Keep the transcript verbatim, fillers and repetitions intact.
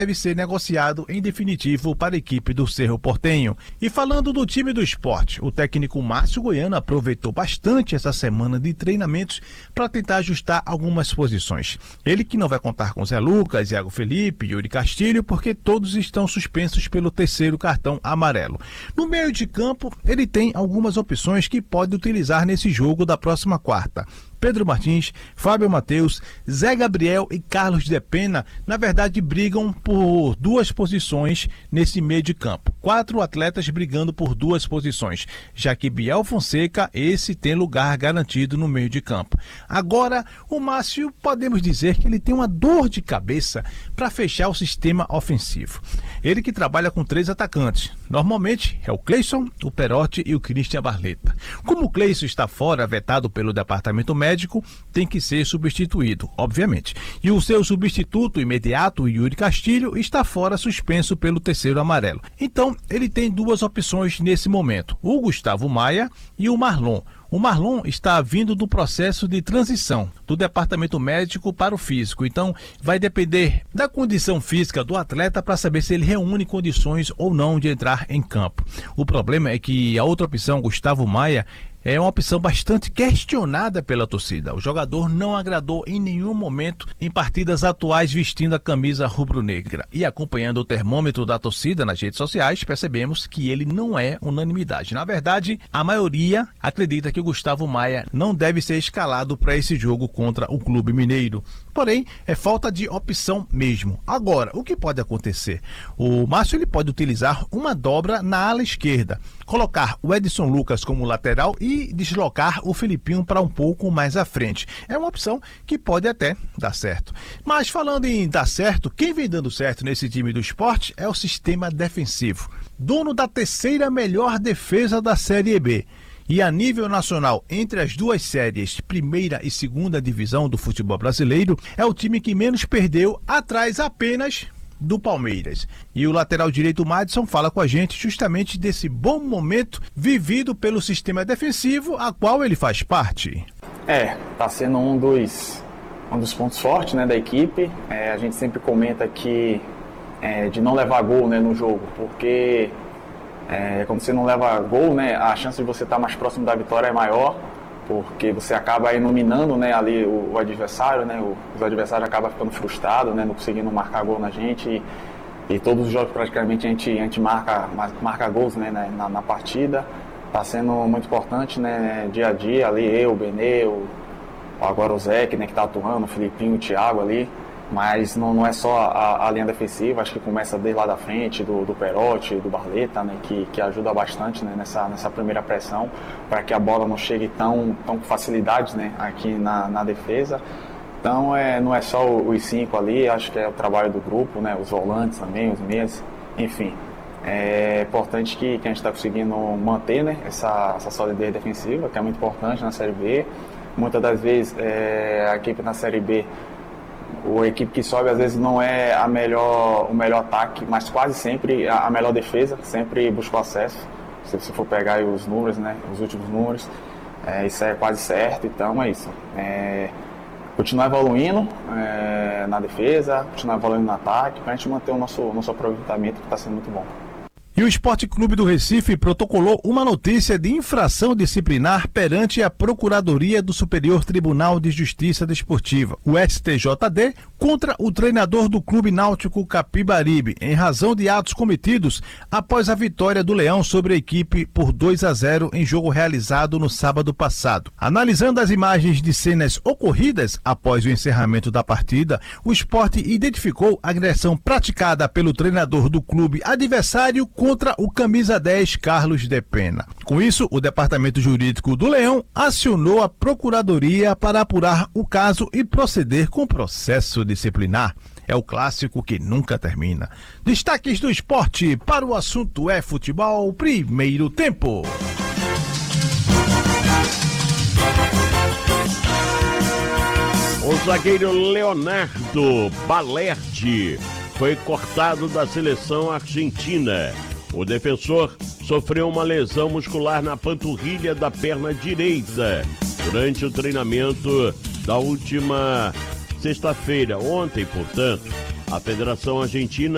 deve ser negociado em definitivo para a equipe do Cerro Porteño. E falando do time do Sport, o técnico Márcio Goiano aproveitou bastante essa semana de treinamentos para tentar ajustar algumas posições. Ele que não vai contar com Zé Lucas, Iago Felipe e Yuri Castilho, porque todos estão suspensos pelo terceiro cartão amarelo. No meio de campo, ele tem algumas opções que pode utilizar nesse jogo da próxima quarta. Pedro Martins, Fábio Matheus, Zé Gabriel e Carlos de Pena, na verdade, brigam por duas posições nesse meio de campo. Quatro atletas brigando por duas posições, já que Biel Fonseca, esse tem lugar garantido no meio de campo. Agora, o Márcio, podemos dizer que ele tem uma dor de cabeça para fechar o sistema ofensivo. Ele que trabalha com três atacantes. Normalmente é o Cleison, o Perotti e o Christian Barleta. Como o Cleison está fora, vetado pelo departamento médico, médico tem que ser substituído, obviamente. E o seu substituto imediato, Yuri Castilho, está fora, suspenso pelo terceiro amarelo. Então, ele tem duas opções nesse momento, o Gustavo Maia e o Marlon. O Marlon está vindo do processo de transição do departamento médico para o físico, então vai depender da condição física do atleta para saber se ele reúne condições ou não de entrar em campo. O problema é que a outra opção, Gustavo Maia, é uma opção bastante questionada pela torcida. O jogador não agradou em nenhum momento em partidas atuais vestindo a camisa rubro-negra. E acompanhando o termômetro da torcida nas redes sociais, percebemos que ele não é unanimidade. Na verdade, a maioria acredita que o Gustavo Maia não deve ser escalado para esse jogo contra o Clube Mineiro. Porém, é falta de opção mesmo. Agora, o que pode acontecer? O Márcio ele pode utilizar uma dobra na ala esquerda, colocar o Edson Lucas como lateral e deslocar o Felipinho para um pouco mais à frente. É uma opção que pode até dar certo. Mas falando em dar certo, quem vem dando certo nesse time do Sport é o sistema defensivo. Dono da terceira melhor defesa da Série B. E a nível nacional, entre as duas séries, primeira e segunda divisão do futebol brasileiro, é o time que menos perdeu, atrás apenas do Palmeiras. E o lateral direito Madison fala com a gente justamente desse bom momento vivido pelo sistema defensivo, a qual ele faz parte. É, tá sendo um dos, um dos pontos fortes, né, da equipe. É, a gente sempre comenta aqui é, de não levar gol, né, no jogo, porque é, quando você não leva gol, né, a chance de você estar mais próximo da vitória é maior, porque você acaba iluminando, né, ali o, o adversário, né, o, os adversários acabam ficando frustrados, né, não conseguindo marcar gol na gente, e, e todos os jogos praticamente a gente, a gente marca, marca gols, né, na, na partida. Está sendo muito importante, né, dia a dia, ali eu, o Benê, o, agora o Zé, que, né, que está atuando, o Felipinho, o Thiago ali, mas não, não é só a, a linha defensiva, acho que começa desde lá da frente, do, do Perotti, do Barleta, né, que, que ajuda bastante, né, nessa, nessa primeira pressão, para que a bola não chegue tão, tão com facilidade, né, aqui na, na defesa. Então é, não é só os cinco ali, acho que é o trabalho do grupo, né, os volantes também, os meias, enfim. É importante que, que a gente está conseguindo manter, né, essa, essa solidez defensiva, que é muito importante na Série B. Muitas das vezes é, a equipe na Série B, a equipe que sobe às vezes não é a melhor, o melhor ataque, mas quase sempre a, a melhor defesa, sempre busca o acesso. Se você for pegar aí os números, né, os últimos números, é, isso é quase certo, então é isso. É, continuar evoluindo é, na defesa, continuar evoluindo no ataque, para a gente manter o nosso, nosso aproveitamento, que está sendo muito bom. E o Esporte Clube do Recife protocolou uma notícia de infração disciplinar perante a Procuradoria do Superior Tribunal de Justiça Desportiva, o S T J D, contra o treinador do Clube Náutico Capibaribe, em razão de atos cometidos após a vitória do Leão sobre a equipe por dois a zero em jogo realizado no sábado passado. Analisando as imagens de cenas ocorridas após o encerramento da partida, o Sport identificou a agressão praticada pelo treinador do clube adversário contra o camisa dez Carlos de Pena. Com isso, o Departamento Jurídico do Leão acionou a Procuradoria para apurar o caso e proceder com processo disciplinar. É o clássico que nunca termina. Destaques do esporte para o assunto é futebol, primeiro tempo. O zagueiro Leonardo Balerdi foi cortado da seleção argentina. O defensor sofreu uma lesão muscular na panturrilha da perna direita durante o treinamento da última sexta-feira. Ontem, portanto, a Federação Argentina